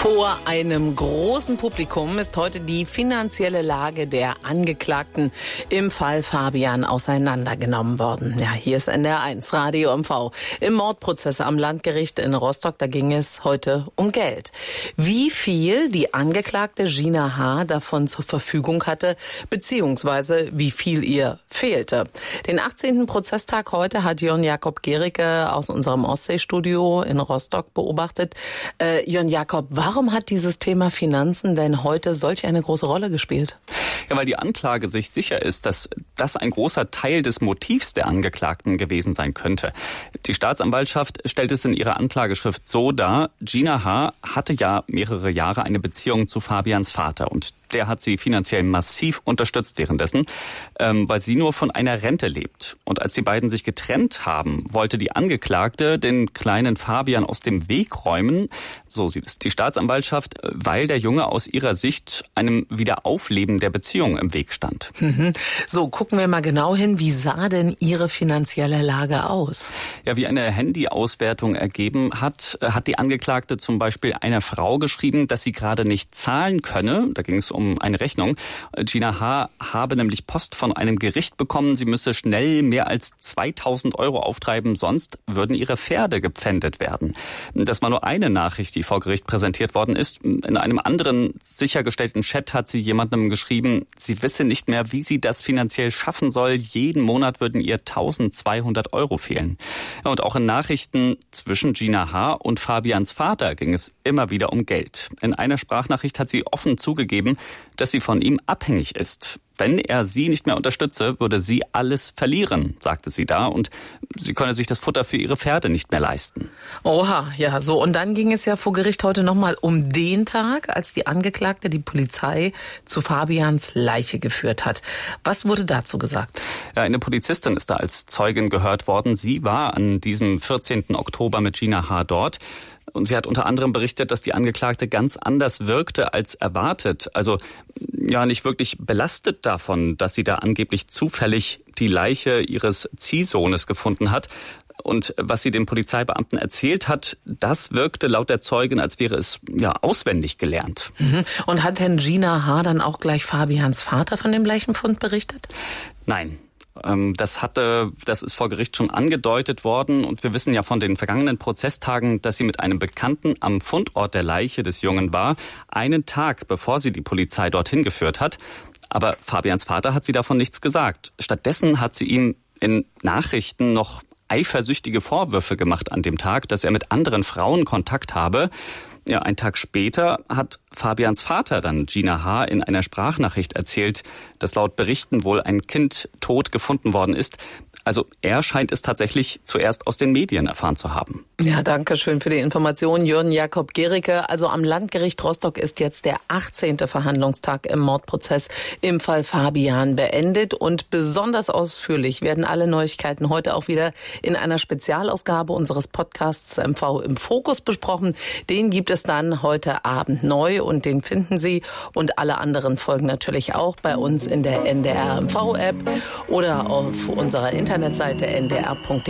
Vor einem großen Publikum ist heute die finanzielle Lage der Angeklagten im Fall Fabian auseinandergenommen worden. Ja, hier ist NDR1 Radio MV. Im Mordprozess am Landgericht in Rostock, da ging es heute um Geld. Wie viel die Angeklagte Gina H. davon zur Verfügung hatte, beziehungsweise wie viel ihr fehlte. Den 18. Prozesstag heute hat Jörn Jakob Gericke aus unserem Ostseestudio in Rostock beobachtet. Jörn Jakob, warum hat dieses Thema Finanzen denn heute solch eine große Rolle gespielt? Ja, weil die Anklage sich sicher ist, dass das ein großer Teil des Motivs der Angeklagten gewesen sein könnte. Die Staatsanwaltschaft stellt es in ihrer Anklageschrift so dar: Gina H. hatte ja mehrere Jahre eine Beziehung zu Fabians Vater und der hat sie finanziell massiv unterstützt währenddessen, weil sie nur von einer Rente lebt. Und als die beiden sich getrennt haben, wollte die Angeklagte den kleinen Fabian aus dem Weg räumen, so sieht es die Staatsanwaltschaft, weil der Junge aus ihrer Sicht einem Wiederaufleben der Beziehung im Weg stand. So, gucken wir mal genau hin. Wie sah denn ihre finanzielle Lage aus? Ja, wie eine Handyauswertung ergeben hat die Angeklagte zum Beispiel einer Frau geschrieben, dass sie gerade nicht zahlen könne. Da ging es um eine Rechnung. Gina H. habe nämlich Post von einem Gericht bekommen, sie müsse schnell mehr als 2.000 Euro auftreiben, sonst würden ihre Pferde gepfändet werden. Das war nur eine Nachricht, die vor Gericht präsentiert worden ist. In einem anderen sichergestellten Chat hat sie jemandem geschrieben, sie wisse nicht mehr, wie sie das finanziell schaffen soll. Jeden Monat würden ihr 1.200 Euro fehlen. Und auch in Nachrichten zwischen Gina H. und Fabians Vater ging es immer wieder um Geld. In einer Sprachnachricht hat sie offen zugegeben, dass sie von ihm abhängig ist. Wenn er sie nicht mehr unterstütze, würde sie alles verlieren, sagte sie da, und sie könne sich das Futter für ihre Pferde nicht mehr leisten. Oha, ja, so. Und dann ging es ja vor Gericht heute nochmal um den Tag, als die Angeklagte die Polizei zu Fabians Leiche geführt hat. Was wurde dazu gesagt? Ja, eine Polizistin ist da als Zeugin gehört worden. Sie war an diesem 14. Oktober mit Gina H. dort. Und sie hat unter anderem berichtet, dass die Angeklagte ganz anders wirkte als erwartet. Also ja, nicht wirklich belastet davon, dass sie da angeblich zufällig die Leiche ihres Ziehsohnes gefunden hat. Und was sie den Polizeibeamten erzählt hat, das wirkte laut der Zeugin, als wäre es ja auswendig gelernt. Und hat denn Gina H. dann auch gleich Fabians Vater von dem Leichenfund berichtet? Nein. Das ist vor Gericht schon angedeutet worden, und wir wissen ja von den vergangenen Prozesstagen, dass sie mit einem Bekannten am Fundort der Leiche des Jungen war, einen Tag bevor sie die Polizei dorthin geführt hat. Aber Fabians Vater hat sie davon nichts gesagt. Stattdessen hat sie ihm in Nachrichten noch eifersüchtige Vorwürfe gemacht an dem Tag, dass er mit anderen Frauen Kontakt habe. Ja, einen Tag später hat Fabians Vater dann Gina H. in einer Sprachnachricht erzählt, dass laut Berichten wohl ein Kind tot gefunden worden ist. Also er scheint es tatsächlich zuerst aus den Medien erfahren zu haben. Ja, danke schön für die Information, Jörn Jakob Gericke. Also am Landgericht Rostock ist jetzt der 18. Verhandlungstag im Mordprozess im Fall Fabian beendet. Und besonders ausführlich werden alle Neuigkeiten heute auch wieder in einer Spezialausgabe unseres Podcasts MV im Fokus besprochen. Den gibt es dann heute Abend neu und den finden Sie und alle anderen Folgen natürlich auch bei uns in der NDR MV-App oder auf unserer Internetseite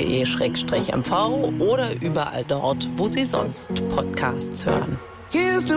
ndr.de/mv oder überall dort, wo Sie sonst Podcasts hören.